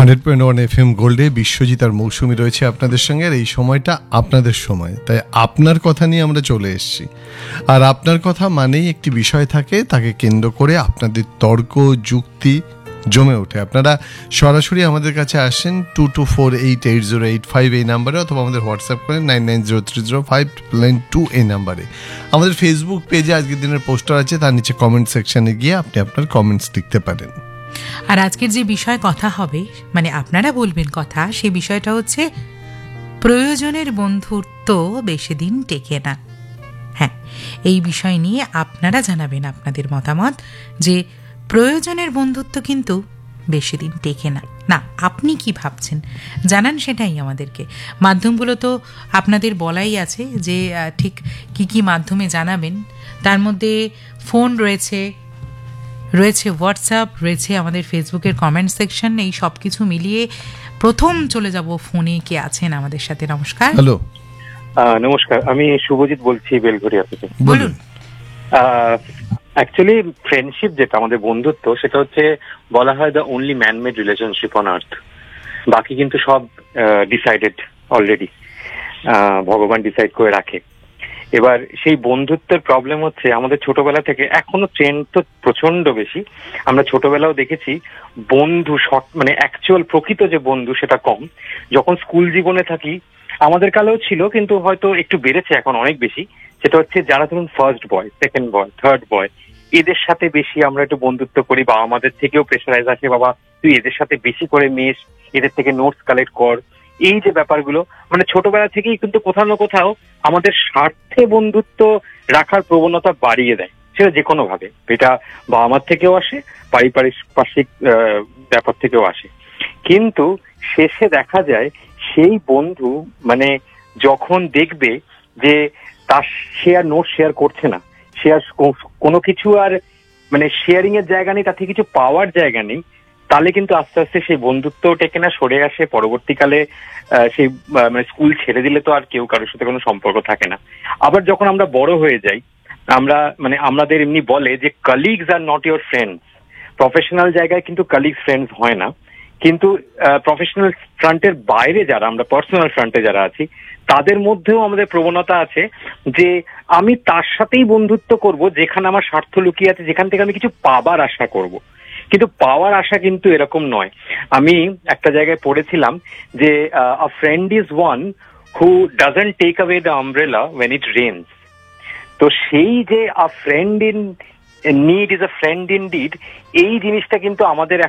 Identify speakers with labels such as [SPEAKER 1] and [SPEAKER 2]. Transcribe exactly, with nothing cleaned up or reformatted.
[SPEAKER 1] Hundred point one F M গোল্ডে Biswajit আর মৌসুমী রয়েছে আপনাদের সঙ্গে। আর এই সময়টা আপনাদের সময়, তাই আপনার কথা নিয়ে আমরা চলে এসেছি। আর আপনার কথা মানেই একটি বিষয় থাকে, তাকে কেন্দ্র করে আপনাদের তর্ক যুক্তি জমে ওঠে। আপনারা সরাসরি আমাদের কাছে আসেন two two four eight eight zero eight five এই নাম্বারে, অথবা আমাদের হোয়াটসঅ্যাপ করেন nine nine zero three zero five nine two এই নাম্বারে। আমাদের ফেসবুক পেজে আজকের দিনের পোস্টার আছে, তার নিচে কমেন্ট সেকশনে গিয়ে আপনি আপনার কমেন্টস লিখতে পারেন।
[SPEAKER 2] আর আজকের যে বিষয় কথা হবে, মানে আপনারা বলবেন কথা, সেই বিষয়টা হচ্ছে প্রয়োজনের বন্ধুত্ব বেশি দিন টেকে না। হ্যাঁ, এই বিষয় নিয়ে আপনারা জানাবেন আপনাদের মতামত, যে প্রয়োজনের বন্ধুত্ব কিন্তু বেশি দিন টেকে না। না, আপনি কি ভাবছেন জানান, সেটাই আমাদেরকে। মাধ্যমগুলো তো আপনাদের বলাই আছে যে ঠিক কি কি মাধ্যমে জানাবেন। তার মধ্যে ফোন রয়েছে, রয়েছে হোয়াটসঅ্যাপ, রয়েছে আমাদের ফেসবুকের কমেন্ট সেকশন। এই সব কিছু মিলিয়ে প্রথম চলে যাব ফোনে। কে আছেন আমাদের সাথে? নমস্কার।
[SPEAKER 1] হ্যালো,
[SPEAKER 3] নমস্কার, আমি শুভজিৎ বলছি বেলঘরিয়া থেকে।
[SPEAKER 2] বলুন।
[SPEAKER 3] অ্যাকচুয়ালি ফ্রেন্ডশিপ যেটা আমাদের বন্ধুত্ব, সেটা হচ্ছে বলা হয় the only man made relationship on earth. বাকি কিন্তু সব ডিসাইডেড অলরেডি, ভগবান ডিসাইড করে রাখে। এবার সেই বন্ধুত্বের প্রবলেম হচ্ছে আমাদের ছোটবেলা থেকে, এখনো ট্রেন্ড তো প্রচন্ড বেশি। আমরা ছোটবেলাও দেখেছি বন্ধু শর্ট মানে অ্যাকচুয়াল প্রকৃত যে বন্ধু সেটা কম। যখন স্কুল জীবনে থাকি, আমাদের কালেও ছিল, কিন্তু হয়তো একটু বেড়েছে এখন অনেক বেশি। সেটা হচ্ছে যারা ধরুন first boy, second boy, third বয়, এদের সাথে বেশি আমরা একটু বন্ধুত্ব করি, বা আমাদের থেকেও প্রেশারাইজ আসে, বাবা তুই এদের সাথে বেশি করে মেশ, এদের থেকে নোটস কালেক্ট কর। এই যে ব্যাপারগুলো মানে ছোটবেলা থেকেই কিন্তু কোথাও না কোথাও আমাদের স্বার্থে বন্ধুত্ব রাখার প্রবণতা বাড়িয়ে দেয়, সেটা যে কোনো ভাবে। এটা বাবা মার থেকেও আসে, পারিপার্শ্বিক ব্যাপার থেকেও আসে। কিন্তু শেষে দেখা যায় সেই বন্ধু মানে যখন দেখবে যে তার সে আর নোট শেয়ার করছে না, সে আর কোনো কিছু আর মানে শেয়ারিং এর জায়গা নেই, তাতে কিছু পাওয়ার জায়গা নেই, তাহলে কিন্তু আস্তে আস্তে সেই বন্ধুত্ব টেকে না, সরে আসে। পরবর্তীকালে সেই মানে স্কুল ছেড়ে দিলে তো আর কেউ কারোর সাথে কোনো সম্পর্ক থাকে না। আবার যখন আমরা বড় হয়ে যাই, আমরা মানে আমাদের এমনি বলে যে colleagues are not your friends. Professional জায়গায় কিন্তু কলিগস ফ্রেন্ডস হয় না, কিন্তু প্রফেশনাল ফ্রন্টের বাইরে যারা, আমরা পার্সোনাল ফ্রন্টে যারা আছি, তাদের মধ্যেও আমাদের প্রবণতা আছে যে আমি তার সাথেই বন্ধুত্ব করব যেখানে আমার স্বার্থ লুকিয়ে আছে, যেখান থেকে আমি কিছু পাবার আশা করব। কিন্তু পাওয়ার আশা কিন্তু এরকম নয়। আমি একটা জায়গায় পড়েছিলাম যে আ friend is one who doesn't take away the umbrella when it রেনস। তো সেই যে আ friend in need is a friend in deed, এই জিনিসটা কিন্তু আমাদের